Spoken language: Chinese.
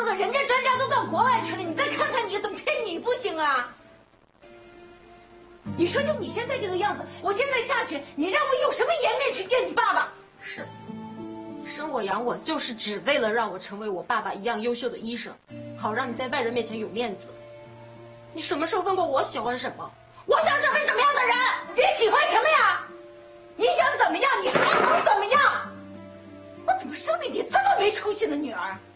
哥哥，人家专家都到国外去了，你再看看你，怎么偏你不行啊？你说就你现在这个样子，我现在下去，你让我有什么颜面去见你爸爸？ 是，你生我养我就是只为了让我成为我爸爸一样优秀的医生，好让你在外人面前有面子。你什么时候问过我喜欢什么？ 我想成为什么样的人？你喜欢什么呀？你想怎么样？你还能怎么样？我怎么生了你这么没出息的女儿？